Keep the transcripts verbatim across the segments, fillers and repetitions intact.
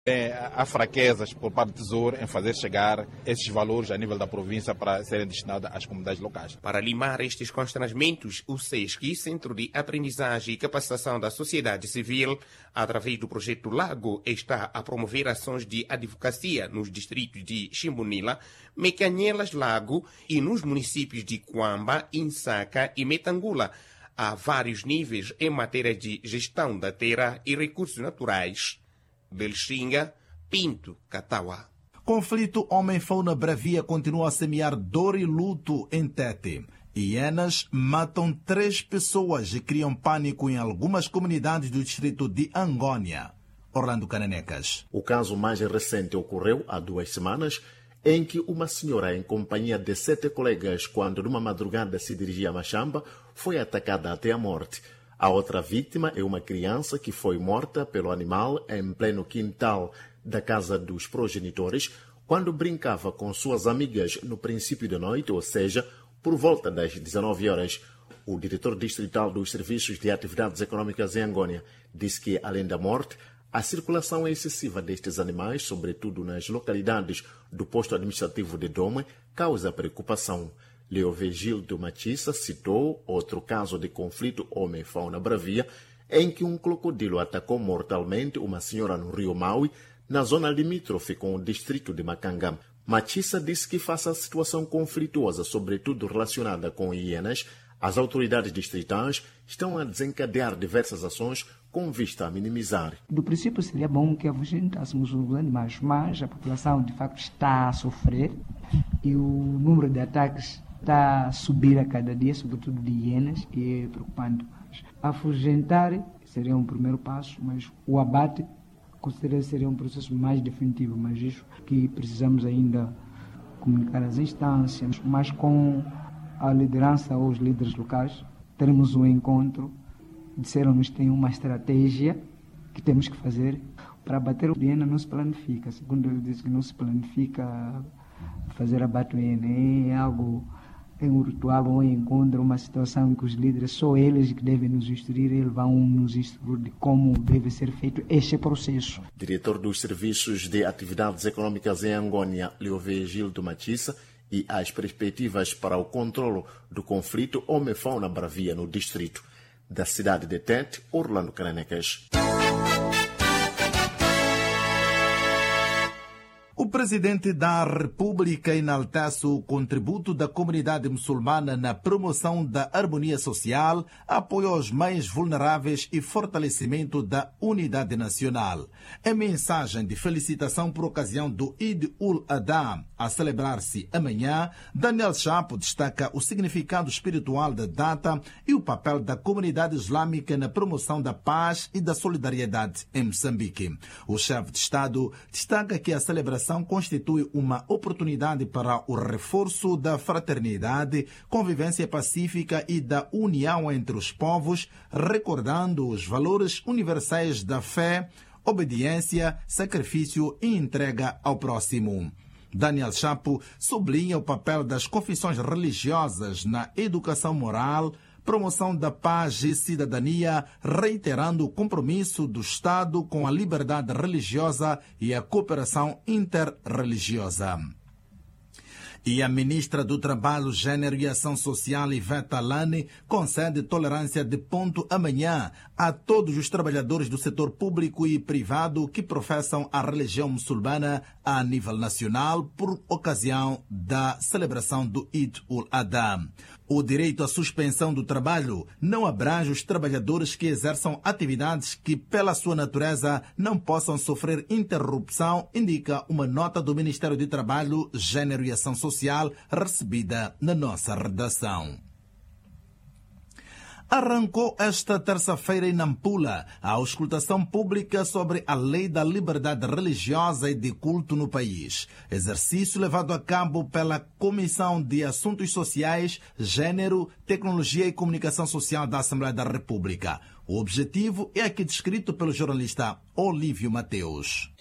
É, há fraquezas por parte do Tesouro em fazer chegar esses valores a nível da província para serem destinados às comunidades locais. Para limar estes constrangimentos, o SESC, Centro de Aprendizagem e Capacitação da Sociedade Civil, através do projeto Lago, está a promover ações de advocacia nos distritos de Chimbunila, Mecanhelas Lago e nos municípios de Cuamba, Insaca e Metangula, a vários níveis em matéria de gestão da terra e recursos naturais. Belxinga, Pinto, Cataua. Conflito homem-fauna bravia continua a semear dor e luto em Tete. Hienas matam três pessoas e criam pânico em algumas comunidades do distrito de Angônia. Orlando Cananecas. O caso mais recente ocorreu há duas semanas, em que uma senhora em companhia de sete colegas, quando numa madrugada se dirigia a Machamba, foi atacada até a morte. A outra vítima é uma criança que foi morta pelo animal em pleno quintal da casa dos progenitores, quando brincava com suas amigas no princípio da noite, ou seja, por volta das dezenove horas. O diretor distrital dos Serviços de Atividades Econômicas em Angônia disse que, além da morte, a circulação excessiva destes animais, sobretudo nas localidades do posto administrativo de Dome, causa preocupação. Leovegildo Machissa citou outro caso de conflito homem-fauna bravia, em que um crocodilo atacou mortalmente uma senhora no rio Maui, na zona limítrofe com o distrito de Macangá. Machissa disse que, face à situação conflituosa, sobretudo relacionada com hienas, as autoridades distritais estão a desencadear diversas ações com vista a minimizar. Do princípio seria bom que afugentássemos os animais, mas a população de facto está a sofrer e o número de ataques está a subir a cada dia, sobretudo de hienas, e é preocupante. Afugentar seria um primeiro passo, mas o abate considero seria um processo mais definitivo, mas isso que precisamos ainda comunicar às instâncias, mas com a liderança ou os líderes locais. Teremos um encontro, disseram-nos que tem uma estratégia que temos que fazer. Para abater o hiena não se planifica, segundo ele disse que não se planifica fazer abate do hiena, é algo em um ritual ou em encontro, uma situação em que os líderes, só eles que devem nos instruir, eles vão nos instruir de como deve ser feito este processo. Diretor dos Serviços de Atividades Econômicas em Angônia, Leovegildo Machissa, e as perspectivas para o controlo do conflito homem-fauna bravia no distrito. Da cidade de Tete, Orlando Cananecas. O presidente da República enaltece o contributo da comunidade muçulmana na promoção da harmonia social, apoio aos mais vulneráveis e fortalecimento da unidade nacional. Em mensagem de felicitação por ocasião do Eid ul-Adha, a celebrar-se amanhã, Daniel Chapo destaca o significado espiritual da data e o papel da comunidade islâmica na promoção da paz e da solidariedade em Moçambique. O chefe de Estado destaca que a celebração constitui uma oportunidade para o reforço da fraternidade, convivência pacífica e da união entre os povos, recordando os valores universais da fé, obediência, sacrifício e entrega ao próximo. Daniel Chapo sublinha o papel das confissões religiosas na educação moral, promoção da paz e cidadania, reiterando o compromisso do Estado com a liberdade religiosa e a cooperação interreligiosa. E a ministra do Trabalho, Gênero e Ação Social, Ivete Alane, concede tolerância de ponto amanhã a todos os trabalhadores do setor público e privado que professam a religião muçulmana a nível nacional por ocasião da celebração do Eid ul-Adha. O direito à suspensão do trabalho não abrange os trabalhadores que exerçam atividades que, pela sua natureza, não possam sofrer interrupção, indica uma nota do Ministério do Trabalho, Gênero e Ação Social, recebida na nossa redação. Arrancou esta terça-feira em Nampula a auscultação pública sobre a Lei da Liberdade Religiosa e de Culto no país. Exercício levado a cabo pela Comissão de Assuntos Sociais, Gênero, Tecnologia e Comunicação Social da Assembleia da República. O objetivo é aqui descrito pelo jornalista Olívio Mateus.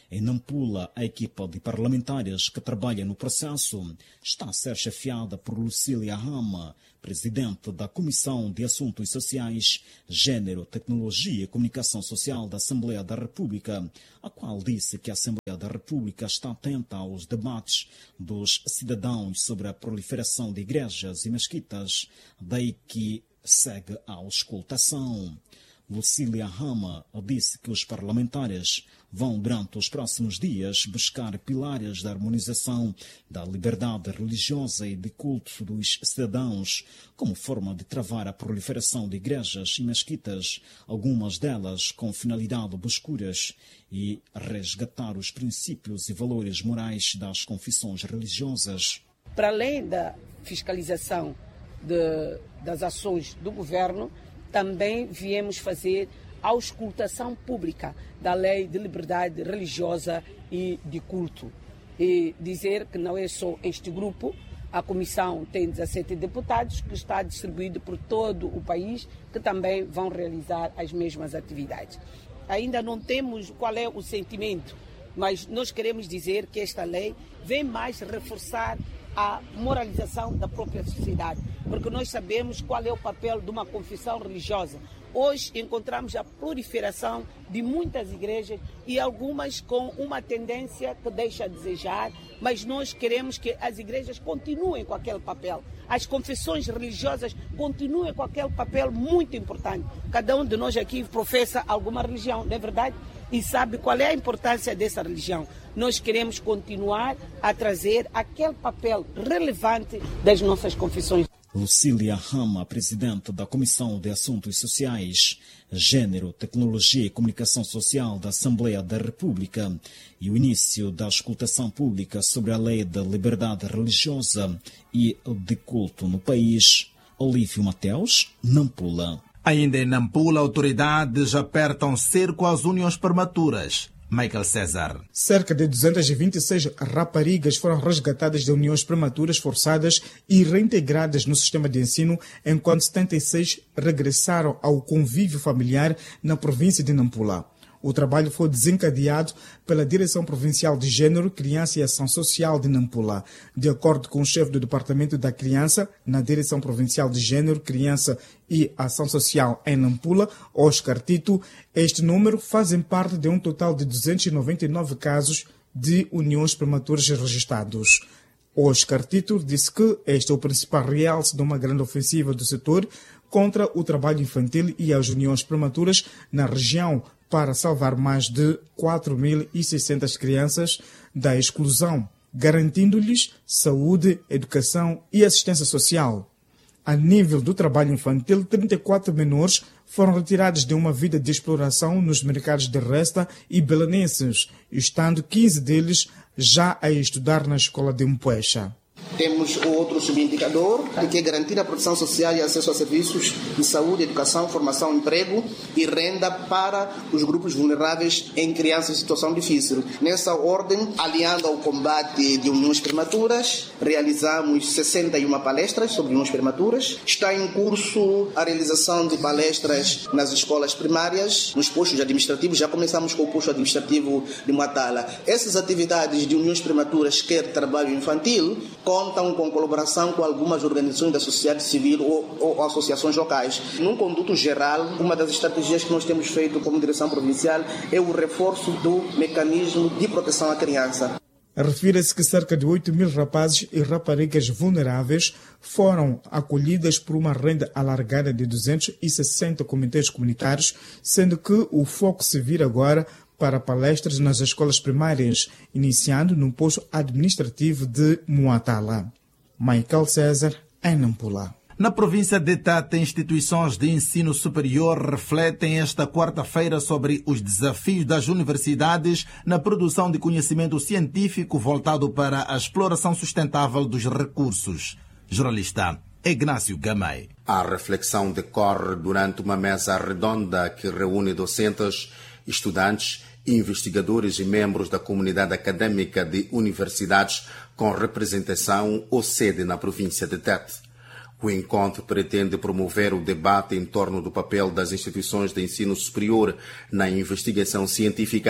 Em Nampula, a equipa de parlamentares que trabalha no processo está a ser chefiada por Lucília Rama, presidente da Comissão de Assuntos Sociais, Gênero, Tecnologia e Comunicação Social da Assembleia da República, a qual disse que a Assembleia da República está atenta aos debates dos cidadãos sobre a proliferação de igrejas e mesquitas, daí que segue a auscultação. Lucília Rama disse que os parlamentares vão, durante os próximos dias, buscar pilares da harmonização da liberdade religiosa e de culto dos cidadãos, como forma de travar a proliferação de igrejas e mesquitas, algumas delas com finalidade obscuras, e resgatar os princípios e valores morais das confissões religiosas. Para além da fiscalização de, das ações do governo, também viemos fazer a auscultação pública da Lei de Liberdade Religiosa e de Culto. E dizer que não é só este grupo, a comissão tem dezessete deputados que está distribuído por todo o país, que também vão realizar as mesmas atividades. Ainda não temos qual é o sentimento, mas nós queremos dizer que esta lei vem mais reforçar a moralização da própria sociedade, porque nós sabemos qual é o papel de uma confissão religiosa. Hoje encontramos a proliferação de muitas igrejas e algumas com uma tendência que deixa a desejar, mas nós queremos que as igrejas continuem com aquele papel. As confissões religiosas continuem com aquele papel muito importante. Cada um de nós aqui professa alguma religião, não é verdade? E sabe qual é a importância dessa religião. Nós queremos continuar a trazer aquele papel relevante das nossas confissões. Lucília Rama, presidente da Comissão de Assuntos Sociais, Gênero, Tecnologia e Comunicação Social da Assembleia da República, e o início da auscultação pública sobre a Lei da Liberdade Religiosa e de Culto no país. Olívio Mateus, Nampula. Ainda em Nampula, autoridades apertam cerco às uniões prematuras. Michael César. Cerca de duzentas e vinte e seis raparigas foram resgatadas de uniões prematuras forçadas e reintegradas no sistema de ensino, enquanto setenta e seis regressaram ao convívio familiar na província de Nampula. O trabalho foi desencadeado pela Direção Provincial de Gênero, Criança e Ação Social de Nampula. De acordo com o chefe do Departamento da Criança, na Direção Provincial de Gênero, Criança e Ação Social em Nampula, Oscar Tito, este número fazem parte de um total de duzentos e noventa e nove casos de uniões prematuras registrados. Oscar Tito disse que este é o principal realce de uma grande ofensiva do setor contra o trabalho infantil e as uniões prematuras na região, para salvar mais de quatro mil e seiscentas crianças da exclusão, garantindo-lhes saúde, educação e assistência social. A nível do trabalho infantil, trinta e quatro menores foram retirados de uma vida de exploração nos mercados de Resta e Belenenses, estando quinze deles já a estudar na escola de Mpuecha. Temos o outro subindicador, que é garantir a proteção social e acesso a serviços de saúde, educação, formação, emprego e renda para os grupos vulneráveis em crianças em situação difícil. Nessa ordem, aliando ao combate de uniões prematuras, realizamos sessenta e uma palestras sobre uniões prematuras. Está em curso a realização de palestras nas escolas primárias, nos postos administrativos. Já começamos com o posto administrativo de Muatala. Essas atividades de uniões prematuras, quer trabalho infantil, contam com colaboração com algumas organizações da sociedade civil ou, ou associações locais. Num conduto geral, uma das estratégias que nós temos feito como direção provincial é o reforço do mecanismo de proteção à criança. Refira-se que cerca de oito mil rapazes e raparigas vulneráveis foram acolhidas por uma renda alargada de duzentos e sessenta comitês comunitários, sendo que o foco se vira agora para palestras nas escolas primárias, iniciando no posto administrativo de Muatala. Michael César, em Nampula. Na província de Tete, instituições de ensino superior refletem esta quarta-feira sobre os desafios das universidades na produção de conhecimento científico voltado para a exploração sustentável dos recursos. Jornalista Ignácio Gamay. A reflexão decorre durante uma mesa redonda que reúne docentes, estudantes, investigadores e membros da comunidade acadêmica de universidades com representação ou sede na província de Tete. O encontro pretende promover o debate em torno do papel das instituições de ensino superior na investigação científica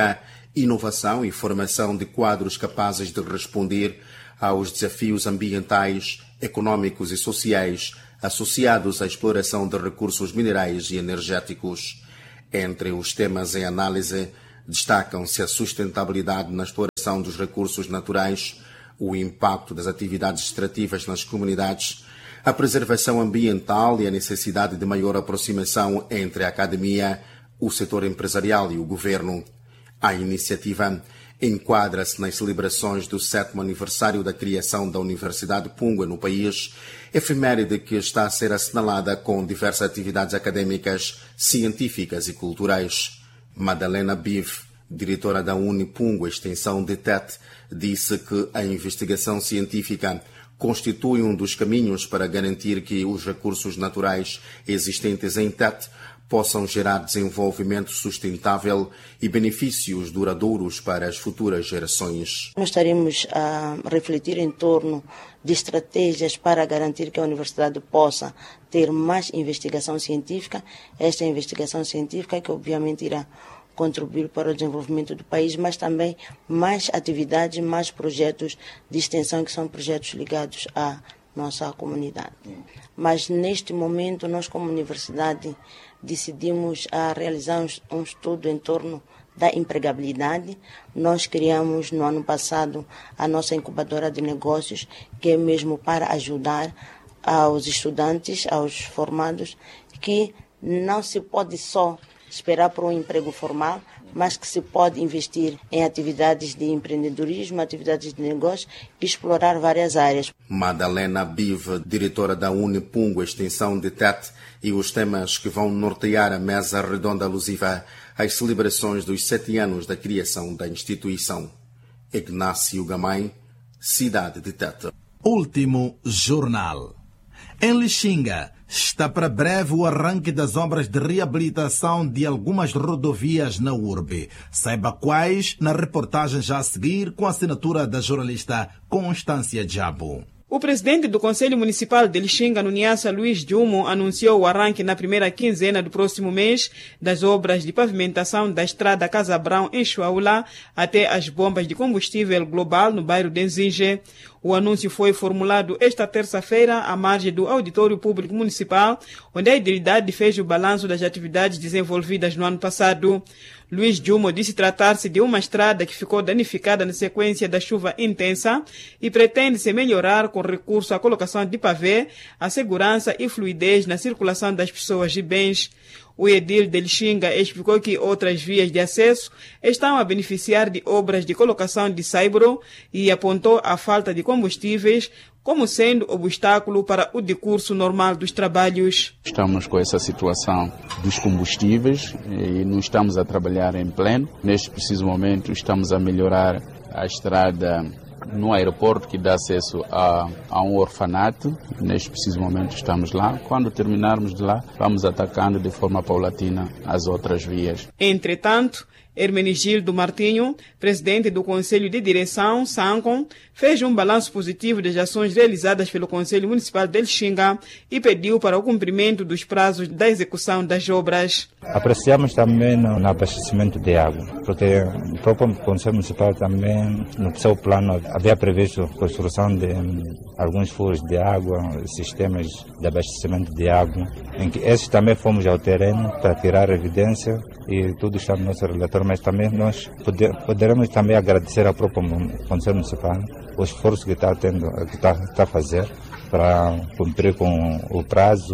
inovação e formação de quadros capazes de responder aos desafios ambientais, econômicos e sociais associados à exploração de recursos minerais e energéticos. Entre os temas em análise, destacam-se a sustentabilidade na exploração dos recursos naturais, o impacto das atividades extrativas nas comunidades, a preservação ambiental e a necessidade de maior aproximação entre a academia, o setor empresarial e o governo. A iniciativa enquadra-se nas celebrações do sétimo aniversário da criação da Universidade Pungwe no país, efeméride que está a ser assinalada com diversas atividades acadêmicas, científicas e culturais. Madalena Biv, diretora da Unipungwe Extensão de Tete, disse que a investigação científica constitui um dos caminhos para garantir que os recursos naturais existentes em Tete possam gerar desenvolvimento sustentável e benefícios duradouros para as futuras gerações. Nós estaremos a refletir em torno de estratégias para garantir que a universidade possa ter mais investigação científica. Esta investigação científica que obviamente irá contribuir para o desenvolvimento do país, mas também mais atividades, mais projetos de extensão que são projetos ligados à nossa comunidade. Mas neste momento nós como universidade decidimos a realizar um, um estudo em torno da empregabilidade. Nós criamos no ano passado a nossa incubadora de negócios, que é mesmo para ajudar aos estudantes, aos formados, que não se pode só esperar por um emprego formal, mas que se pode investir em atividades de empreendedorismo, atividades de negócio e explorar várias áreas. Madalena Biv, diretora da Unipungwe Extensão de Tete, e os temas que vão nortear a mesa redonda alusiva às celebrações dos sete anos da criação da instituição. Ignácio Gamay, cidade de Tete. Último jornal. Em Lixinga, está para breve o arranque das obras de reabilitação de algumas rodovias na urbe. Saiba quais na reportagem já a seguir, com a assinatura da jornalista Constância Diabo. O presidente do Conselho Municipal de Lixinga, no Niassa, Luís Jumo, anunciou o arranque na primeira quinzena do próximo mês das obras de pavimentação da estrada Casa Abrão em Chuaula até as bombas de combustível global no bairro de Nzinge. O anúncio foi formulado esta terça-feira à margem do Auditório Público Municipal, onde a idilidade fez o balanço das atividades desenvolvidas no ano passado. Luís Jumo disse tratar-se de uma estrada que ficou danificada na sequência da chuva intensa e pretende-se melhorar com recurso à colocação de pavê, a segurança e fluidez na circulação das pessoas e bens. O edil de Lixinga explicou que outras vias de acesso estão a beneficiar de obras de colocação de saibro e apontou a falta de combustíveis como sendo obstáculo para o decurso normal dos trabalhos. Estamos com essa situação dos combustíveis e não estamos a trabalhar em pleno. Neste preciso momento estamos a melhorar a estrada no aeroporto que dá acesso a, a um orfanato. Neste preciso momento estamos lá. Quando terminarmos de lá, vamos atacando de forma paulatina as outras vias. Entretanto, Hermenegildo Martinho, presidente do Conselho de Direção, SANCOM, fez um balanço positivo das ações realizadas pelo Conselho Municipal de Lixinga e pediu para o cumprimento dos prazos da execução das obras. Apreciamos também no, no abastecimento de água, porque o próprio Conselho Municipal também, no seu plano, havia previsto a construção de um, alguns furos de água, sistemas de abastecimento de água, em que esses também fomos ao terreno para tirar evidência e tudo está no nosso relatório, mas também nós poder, poderemos também agradecer ao próprio Conselho Municipal o esforço que está tendo, que está, está a fazer para cumprir com o prazo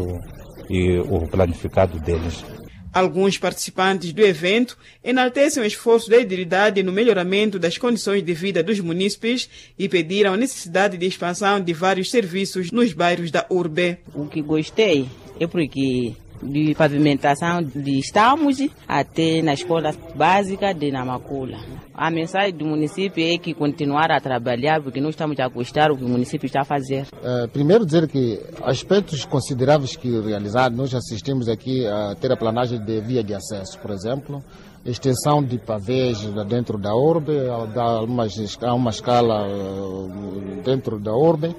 e o planificado deles. Alguns participantes do evento enaltecem o esforço da idilidade no melhoramento das condições de vida dos munícipes e pediram a necessidade de expansão de vários serviços nos bairros da urbe. O que gostei é porque de pavimentação de estamos até na escola básica de Namakula. A mensagem do município é que continuar a trabalhar, porque nós estamos a gostar do que o município está a fazer. É, primeiro dizer que aspectos consideráveis que realizaram, nós assistimos aqui a ter a planagem de via de acesso, por exemplo, extensão de pavês dentro da urbe, a uma, a uma escala dentro da urbe.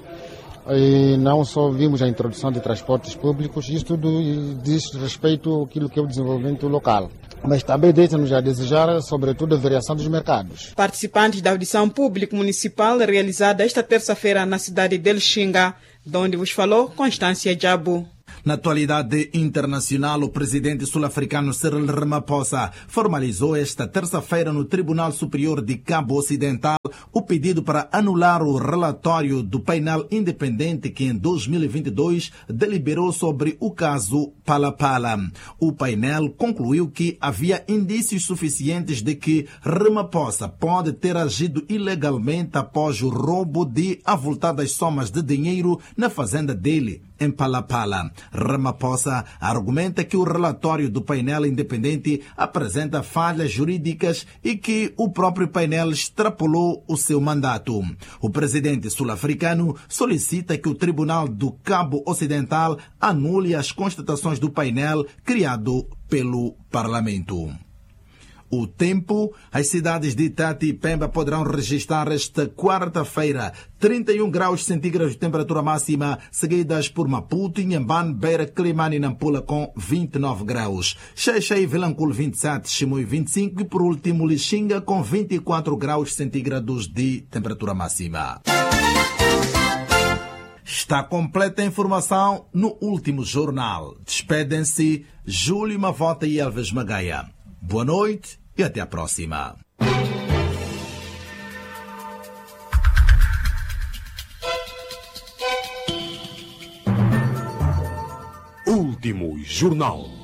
E não só vimos a introdução de transportes públicos, isso tudo diz respeito àquilo que é o desenvolvimento local. mas também deixa-nos a desejar, sobretudo, a variação dos mercados. Participantes da audição pública municipal realizada esta terça-feira na cidade de Lixinga, de onde vos falou Constância Jabu. Na atualidade internacional, o presidente sul-africano Cyril Ramaphosa formalizou esta terça-feira no Tribunal Superior de Cabo Ocidental o pedido para anular o relatório do painel independente que em dois mil e vinte e dois deliberou sobre o caso Pala-Pala. O painel concluiu que havia indícios suficientes de que Ramaphosa pode ter agido ilegalmente após o roubo de avultadas somas de dinheiro na fazenda dele, em Pala-Pala. Ramaphosa argumenta que o relatório do painel independente apresenta falhas jurídicas e que o próprio painel extrapolou o seu mandato. O presidente sul-africano solicita que o Tribunal do Cabo Ocidental anule as constatações do painel criado pelo Parlamento. O tempo, as cidades de Tati e Pemba poderão registrar esta quarta-feira trinta e um graus centígrados de temperatura máxima, seguidas por Maputo, Inhambane, Beira, Climane e Nampula com vinte e nove graus. Xai-Xai e Vilanculo vinte e sete, Chimoio vinte e cinco e por último Lixinga com vinte e quatro graus centígrados de temperatura máxima. Está completa a informação no último jornal. Despedem-se Júlio Mavota e Elvis Magaia. Boa noite e até a próxima. Último jornal.